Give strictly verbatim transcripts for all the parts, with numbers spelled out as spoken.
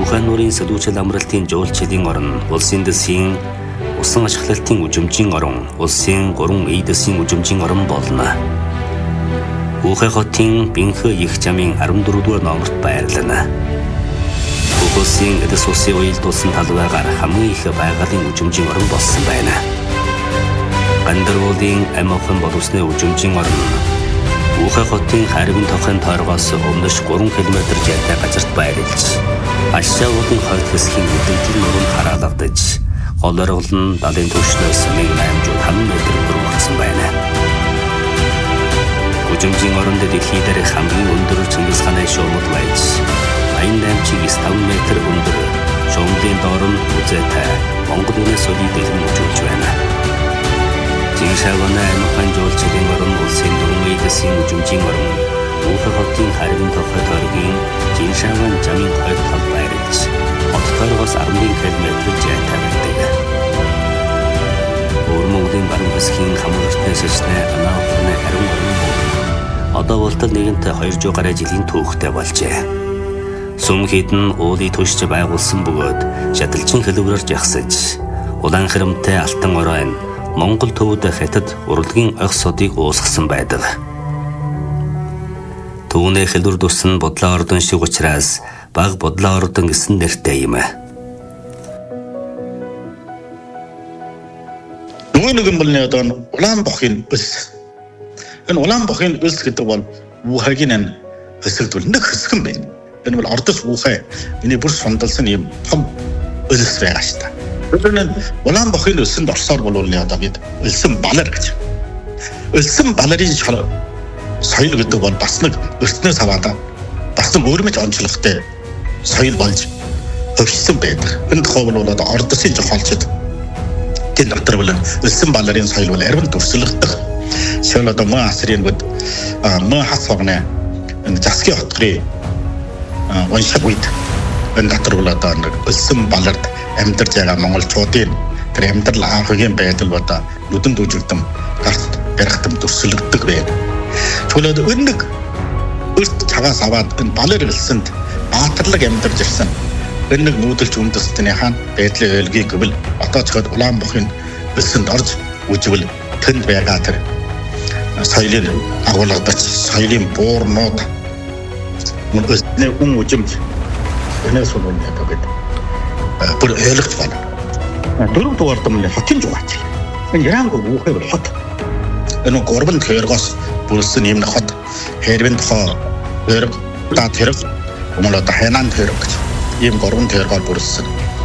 Ухаан нуурын сэлүүчил амралтын жуулчлалын орон, улсын дэсийн усан ашиглалтын үжимжийн орон, улсын гурван эйдэсийн үжимжийн орон болно. Ухаан хотын Бэнхэ их замын арван дөрөвдүгээр номерт байрлана. Улсын эдэс улсын уял тулсан талбайгаар хамгийн их байгалийн үжимжийн орон болсон байна. Гандаруулын амхан боловсны үжимжийн орон Ухаан хотын харвин тохын тойргоос өмнөш гурван километр зайтай газарт байрлаж, Ашшаудын хойд хэсгийн өдөртийн нуруунд хараалгадаж, гол оргил нь далайн түвшнээс нэг аймагт хамт метр хүрсэн байна. Үжимжийн оронд дэлхийд дээрх хамгийн өндөр Чингис хааны шуумд байж, аян даймчиг таван метр өндөр, шуумдын доор нь үзээтэй Монгол үнэ солид дэлгэн үжүүлж байна. Жиншавана аймгийн жуулчлалын орон улсын дөрвөн эйдэсийн үжимжийн орон, Ухаан хотын харвин тохой тойргийн Жиншаван замын хойд талд байрлаж, хот тойргоос арван километр зайтай байдаг. Өөр Монголын баруун хэсгийн хамгаалтны шашны анаахны харин орон одоо болтол нэгэнтээ хоёр зуун гаруй жилийн түүхтэй болжээ. Сүм хідэн уулыг түшиж байгуулсан бөгөөд шаталчин хэлбэрээр жагсаж, улаан харамтай алтан оройн Монгол төвд хятад урлагийн ох содыг уусгасан байдаг. Түүний хэлбэр туссан бодлоо ордон шиг учраас баг бодлоо ордон гэсэн нэртэй юм. Нөгөө нэг юм бол нэг одоо Улаанбахын өлс. Энэ Улаанбахын өлс гэдэг бол Ухагийн хэсэгдвэл нэг хэсэг юм байна. Энэ бол ордос Ухай. Миний бүр сундалсан юм том өлс байгаа шүү дээ. Өөрөөр Улаанбахын өлсөнд орсоор бол нэг одоо бид өлсөн балар гэж. Өлсөн баларын соёл гэдэг бол бас нэг өртнөөс аваад бас нэг өөрмөж онцлогтой соёл болж хөгжсөн байдаг. Энэ тухай бол одоо ордосын жохолчд тэн дотор бол өлсөн баларын соёл бол арвин төрслөгдөх. Шил одоо мөн асрын гот мөн хасвагнаа энэ засгийн хотгорын уншиг үед энэ дотор бол одоо нэг өлсөн балард амьдарч байгаа монголчуудын тэр амьдрал анхгийн байдал одоо нүдэн дүүжигдэм гарт барихтам төрслөгддөг байна. Чөлөөд өнөг өрт чагаас аваад энэ балар өлсөнд баатарлаг амьдарч ирсэн. Өнөг нүүдэлж үндэстний хаан байдлын ойлгийг гэвэл одоо ч гэхэд Улаанбахын өлсөнд орж үжвэл тэнд байгаа тэр соёлын агуулгадаж соёлын буурнууд мөн өлсний хүн үжимж энэс бол нэг гэдэг бүр ойлгож байна. Дөрөв дугаар дэмний хотын жуугач. Энэ Яранг Ухай хот. Энэ гурван тойргоос бүрсэн юм хот. Хэрвэн тохоо тойрог та тойрог өмнө одоо Хайнан тойрог гэж ийм гурван тойргоор бүрсэн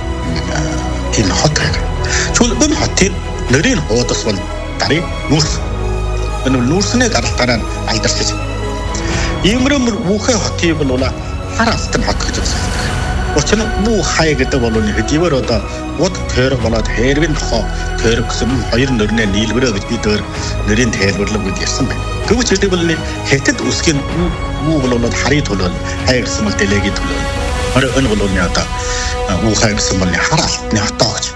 энэ хот байна. Чүл энэ хотын нэрийн хуудас бол дарыг нүүрс. Энэ нүүрсний гаралтаараа алдарч байна. Иймэрхүү Ухай хотыг бол хар алтан хот гэж үздэг. Учир нь Ухай гэдэг бол нэг хэдийгээр одоо уд тойрог болоод хэрвэн тохоо тойрог гэсэн хоёр нэрнээ нийлбэрээ гэж бид өөр нэрийн тайлбарлаг гэж ярьсан байна. Тэгвэл хэдий бол хятад үсгийн уу бол харийн төлөөл хай гэсэн бол дэлэгийн төлөөл. Орой энэ бол нэг одоо Ухай гэсэн бол хар алтны хотоо гэж.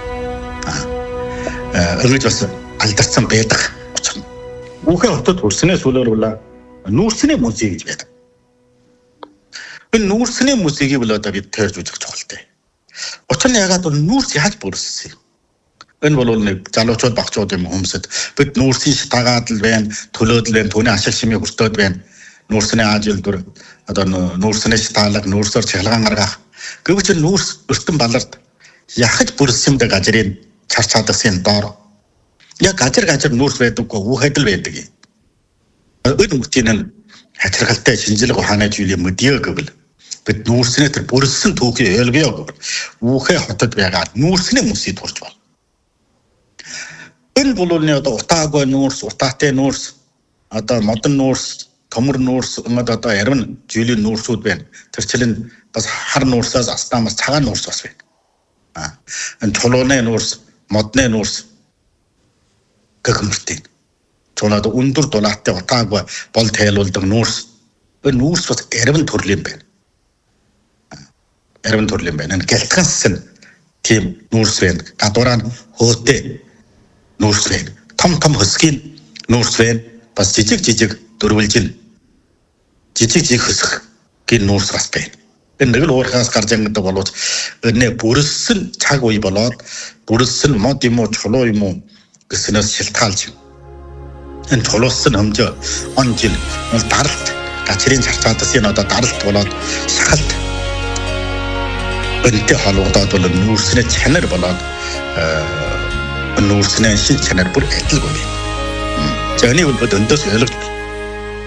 Аа ингэж бас алдарсан байдаг. Учир нь Ухай хотод хүрснээс үлээр бол нүүрсний музей гэж байдаг. Энэ нүүрсний музейг бол одоо бид тойрж үзэх чухалтай. Учир нь ягаад бол нүүрс яаж бүрссэн юм? Энэ бол нэг залуучууд багчууд юм хүмүүсэд бид нүүрсийн шатаагаад л байна, төлөөд л байна, түүний ашиг шимийг өртөөд байна. Нүүрсний ажил дүр одоо нүүрсний шатаалга, нүүрсээр чахалгаан гаргах. Гэвч нүүрс өртөн балард яхаж бүрссэн юм дэ газрын чар чадсан доор. Яг газар газар нүүрс байдаггүй, Ухайд л байдаг юм. Энэ үртийн хачиргалтай шинжилгээ ухааны зүйлийн мэдээ гэвэл бид нүүрсний тэр бүрсэн түүхийг ойлгоё гэвэл Ухай хотод байгаа нүүрсний мөсөд турж байна. Энэ бол нэг одоо утаагүй нүүрс, утаатай нүүрс, одоо модон нүүрс, төмөр нүүрс, ингээд одоо ярван жилийн нүүрсүүд байна. Тэр чинь бас хар нүүрсээс астамаас цагаан нүүрс бас байна. Аа. Энэ чулууны нүүрс, модны нүүрс гэх мэтийн. Чулаад өндөр дулааттай утаагүй бол тайлуулдаг нүүрс. Энэ нүүрс бас ярван төрлийн байна. Ярван төрлийн байна. Энэ гэлтгас нь тийм нүүрс байна. Гадуураа хөөтэй нүүрс байна. Том том хөсгийн нүүрс байна. Бас жижиг жижиг дөрвөлжин жижиг жижиг хөсгийн нүүрс бас байна. Энэ нэг л уурхаас гарч ингээд болоод энэ бүрэлсэн цаг үе болоод бүрэлсэн мод юм уу чулуу юм уу гэснээс шилтгаалж энэ чулуусан хэмжээ он жил бол даралт гачрын чарчаадас энэ одоо даралт болоод шахалт өнтэй холбогдоод бол нүүрсний чанар болоод нүүрсний шин чанар бүр адилгүй. За энэ бол өнөөс ойлгож